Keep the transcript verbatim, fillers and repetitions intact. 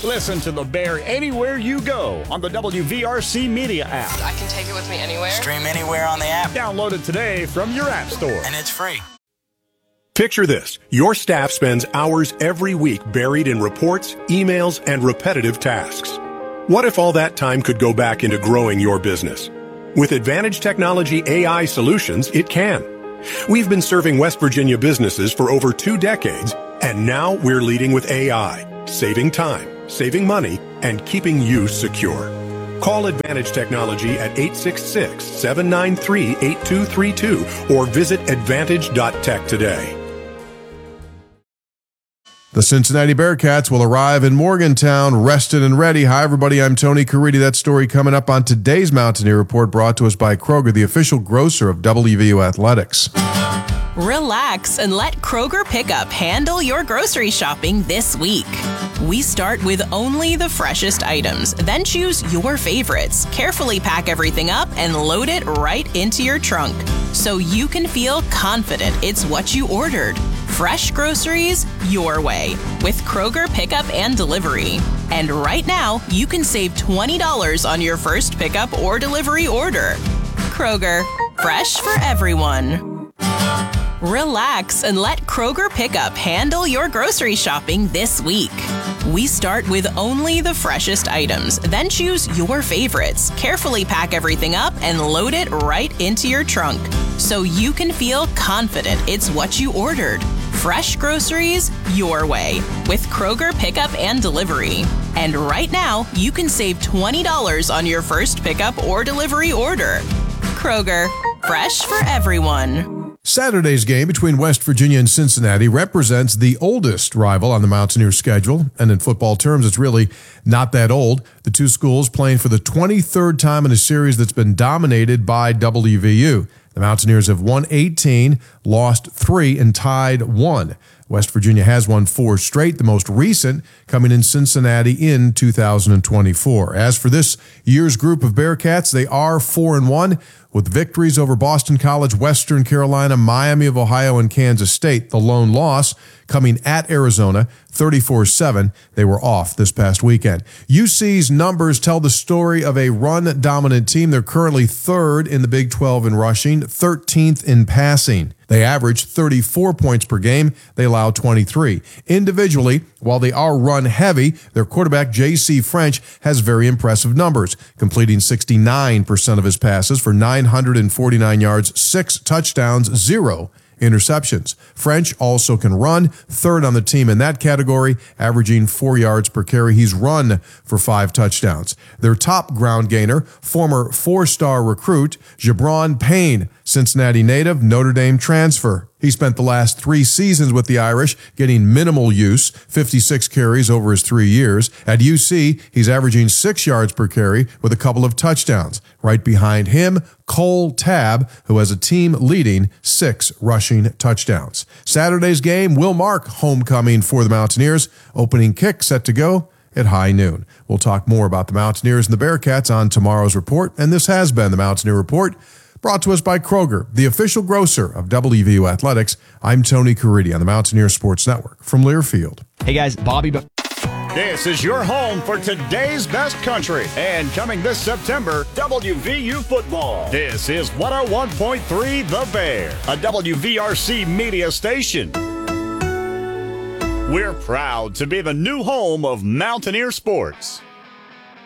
Listen to The Bear anywhere you go on the W V R C Media app. I can take it with me anywhere. Stream anywhere on the app. Download it today from your app store. And it's free. Picture this. Your staff spends hours every week buried in reports, emails, and repetitive tasks. What if all that time could go back into growing your business? With Advantage Technology A I solutions, it can. We've been serving West Virginia businesses for over two decades, and now we're leading with A I, saving time, saving money, and keeping you secure. Call Advantage Technology at eight six six, seven nine three, eight two three two or visit advantage dot tech today. The Cincinnati Bearcats will arrive in Morgantown rested and ready. Hi, everybody. I'm Tony Caridi. That story coming up on today's Mountaineer Report, brought to us by Kroger, the official grocer of W V U Athletics. Relax and let Kroger Pickup handle your grocery shopping this week. We start with only the freshest items, then choose your favorites. Carefully pack everything up and load it right into your trunk so you can feel confident it's what you ordered. Fresh groceries your way with Kroger Pickup and Delivery. And right now, you can save twenty dollars on your first pickup or delivery order. Kroger, fresh for everyone. Relax and let Kroger Pickup handle your grocery shopping this week. We start with only the freshest items, then choose your favorites. Carefully pack everything up and load it right into your trunk so you can feel confident it's what you ordered. Fresh groceries your way with Kroger Pickup and Delivery. And right now, you can save twenty dollars on your first pickup or delivery order. Kroger, fresh for everyone. Saturday's game between West Virginia and Cincinnati represents the oldest rival on the Mountaineers schedule, and in football terms, it's really not that old. The two schools playing for the twenty-third time in a series that's been dominated by W V U. The Mountaineers have won eighteen, lost three, and tied one. West Virginia has won four straight, the most recent coming in Cincinnati in two thousand twenty-four. As for this year's group of Bearcats, they are four and one with victories over Boston College, Western Carolina, Miami of Ohio, and Kansas State. The lone loss coming at Arizona, thirty-four seven. They were off this past weekend. U C's numbers tell the story of a run-dominant team. They're currently third in the Big twelve in rushing, thirteenth in passing. They average thirty-four points per game. They allow twenty-three. Individually, while they are run-heavy, their quarterback, J C French, has very impressive numbers, completing sixty-nine percent of his passes for nine hundred forty-nine yards, six touchdowns, zero interceptions. French also can run, third on the team in that category, averaging four yards per carry. He's run for five touchdowns. Their top ground gainer, former four-star recruit, Jabron Payne, Cincinnati native, Notre Dame transfer. He spent the last three seasons with the Irish, getting minimal use, fifty-six carries over his three years. At U C, he's averaging six yards per carry with a couple of touchdowns. Right behind him, Cole Tabb, who has a team-leading six rushing touchdowns. Saturday's game will mark homecoming for the Mountaineers. Opening kick set to go at high noon. We'll talk more about the Mountaineers and the Bearcats on tomorrow's report, and this has been the Mountaineer Report, brought to us by Kroger, the official grocer of W V U Athletics. I'm Tony Caridi on the Mountaineer Sports Network from Learfield. Hey guys, Bobby. Be- This is your home for today's best country. And coming this September, W V U football. This is one oh one point three The Bear, a W V R C media station. We're proud to be the new home of Mountaineer sports.